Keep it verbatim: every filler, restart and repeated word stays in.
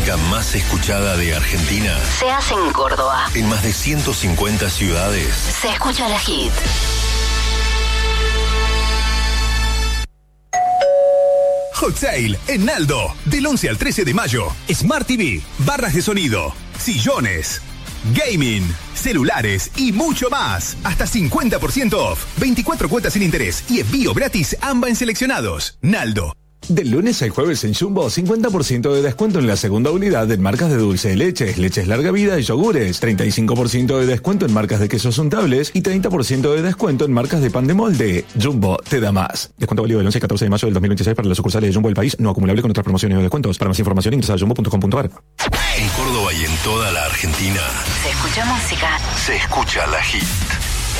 música más escuchada de Argentina se hace en Córdoba. En más de ciento cincuenta ciudades Se escucha la hit. Hot Sale en Naldo. Del once al trece de mayo. Smart T V, barras de sonido, sillones, gaming, celulares y mucho más. Hasta cincuenta por ciento off. veinticuatro cuotas sin interés y envío gratis AMBA en seleccionados. Naldo. Del lunes al jueves en Jumbo, cincuenta por ciento de descuento en la segunda unidad en marcas de dulce de leches, leches larga vida y yogures. treinta y cinco por ciento de descuento en marcas de quesos untables y treinta por ciento de descuento en marcas de pan de molde. Jumbo te da más. Descuento válido del once al catorce de mayo del dos mil veintiséis para las sucursales de Jumbo del país, no acumulable con otras promociones o descuentos. Para más información ingresa a jumbo punto com punto a r. En Córdoba y en toda la Argentina Se escucha música. se escucha la hit.